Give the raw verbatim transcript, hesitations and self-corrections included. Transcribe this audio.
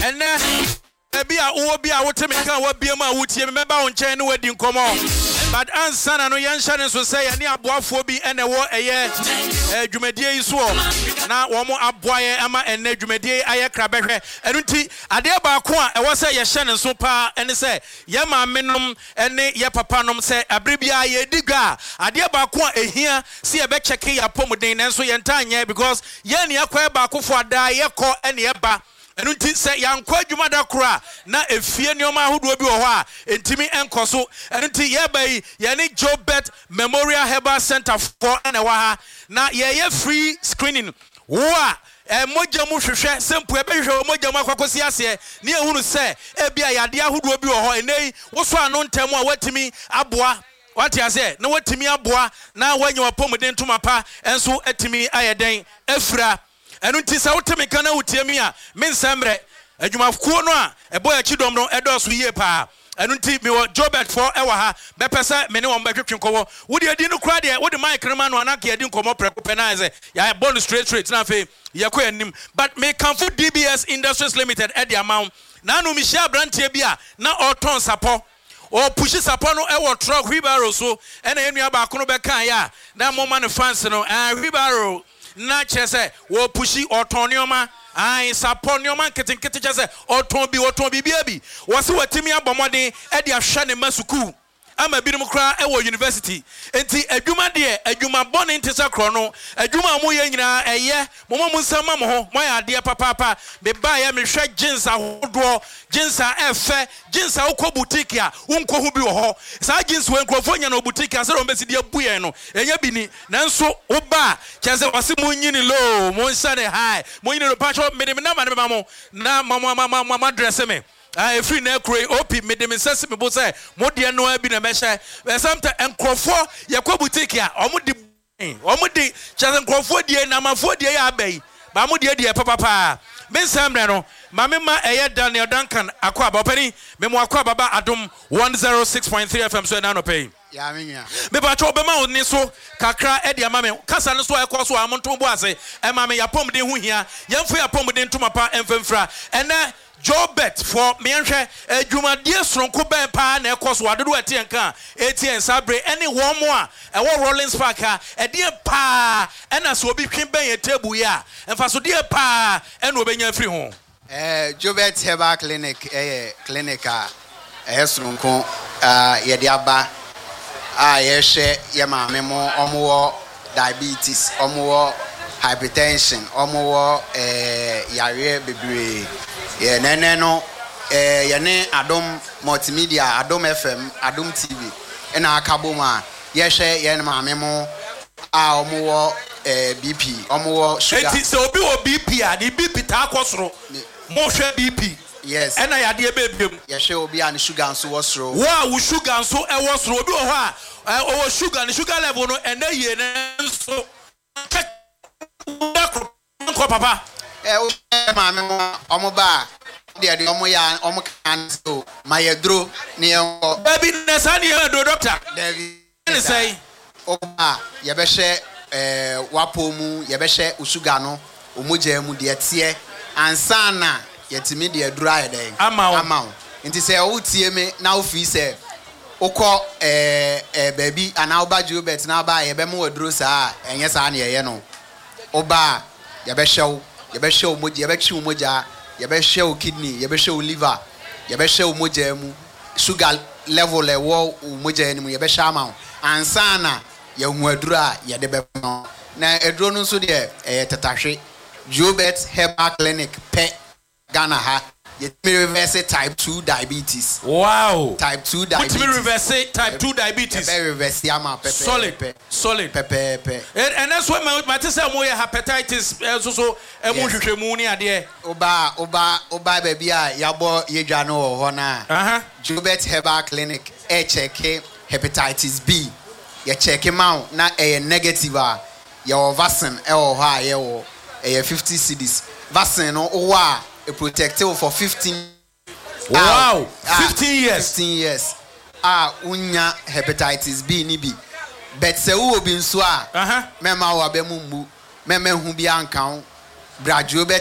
And ebi a wo bi a wote me kan wo bia ma wotie me meba wo nchen ne wadi nkomo but ansa na no yen hye ne so say ne aboafo bi ene wo eye adwumadie yi so na wo mo aboaye ama ene adwumadie aye krabehwe enu nti ade ba ko a e wo say ye hye ne so pa ene say ye ma menom ene ye papa nom say abre bia ye digwa ade ba ko a ehia se ye be cheke ya pomuden nenso ye ntanye because ye ne yakwa ba kofo ada ye ko ene ye ba enu nti se yankwa adwuma da kora na efie neoma ahodo bi wo ho a entimi enkoso enu nti ye bai ye ne Jobet Memorial Herbal Center for ene wa ha na ye ye free screening wo a e moja mu hwehwe sempo e behwe moja mu akwakosi ase ne ehunu se e bia yade ahodo bi wo ho enei wo so ano ntemu a watimi aboa wati ase na watimi aboa na wanyi wapomuden ntoma pa enso etimi ayeden afura enu nti sa wotemi kana wotiemi a mensamre adwumafuo no a ebo ya chidom no edoso yie pa enu nti me wo Jobet for ewa ha bepesa me ne wo betwetwe nkowo wodi adi no kra de wodi mic no ma no anaka adi nkomo preko penaize ya bond straight straight na fe yakọ anim but me Kamfo D B S Industries Limited e the amount na no mi share brantie bia na oton sapo o pushi sapo no e wo truck wheelbarrow so e na enua ba kono be kan ya na mo man fans no ah wheelbarrow na chese wo pushi otonioma ai saponioma ketinketi chese oton bi oton bi bia bi wo se watimi abomode e de ahwe ne masuku ama binom kra e wo university enti adwuma de adwuma bone ntisa kro no adwuma mo ye nyina eye mo mo nsama mo ho mo ya de papa papa be ba ya me hwe jeans ahodo jeans a efe jeans a ukọ boutique a unko hu bi wo ho sa jeans we nkrofo nya no boutique a se ro mbesi de abuye no enya bini nanso wo ba chese wase mo nyini low mo nsane high mo nyini no pacho me de na ma ne mo na mama mama mama dress me I free na kure opi me de me sese me bo say mo de no abi na me hye sometimes enkrofo yakọ boutique a omo de omo de chese enkrofo de na mafo de ya abai ba mo de de papa pa me samre no ma me ma eye Daniel Duncan akọ abopani me mo akọ baba adom one oh six point three F M so na no pay ya me nua me ba cho be ma oni so kakra e de ama me kasa no so e ko so amonto bo ase e ma me yapom de hu hia yemfo yapom de ntoma pa emfemfra ene Jobet for menhwe adwumadie sonko ben pa na ekoso wadodo atienka atien sabre any one more e wo Rollins Park a e de pa e na so obi twen ben ye table ya emfa so de pa e na obenya free ho eh Jobet Herbal Clinic eh clinic a eh sonko ah ye de aba ah ye hye ye ma me mo omo diabetes omo hypertension omo eh yare bebre ye nene no eh ye ne Adom Multimedia Adom F M Adom T V ena akabo ma ye hye ye ma me mo a omo eh B P omo sugar enti so obi wo B P a di B P ta akosoro mo hwe B P yes ena yade e bebem ye hye obi a ne sugar nso wo soro wo a wo sugar nso e wo soro obi wo ho a o wo sugar ne sugar level no ena ye nso ko papa eh o ma me mo omo ba de de omo ya omo kan so my dro ne enko baby nesa ne e do doctor David ne say o ba ye be hye eh wapo mu ye be hye usuga no omoja mu de tie ansa na yetimi de adura ye den ama nti say o tie me na o fi say okọ eh eh baby ana oba Jobet na ba ye be mu waduro saa enye saa na ye no oba ye be hye ye be hye omoja ye be hye omoja ye be hye kidney ye be hye liver ye be hye omoja mu sugar level e wo omoja ni mu ye be hye ama ansa na ye hu adura ye de be no na eduro no so de eh tetahwe Jobet Herbal Clinic pe Ghana ha ye reverse type two diabetes wow type two diabetes what me reverse type two diabetes be reverse ama pepe solid solid pepe pepe and that's why my my say mo hepatitis so so e mo hwehwemu ni ade oba oba oba baby a yabo yedwa no ho na aha Jobet Herbal Clinic e check hepatitis B ye check ma na e negative a ye o vaccine e ho ha ye wo e fifty cedis vaccine no o wa a protective for fifteen wow ah, fifteen years fifteen years ah unya hepatitis B ni bi but se wo obi nso a aha mema wa be mu mu mema hu bi anka bra Jobet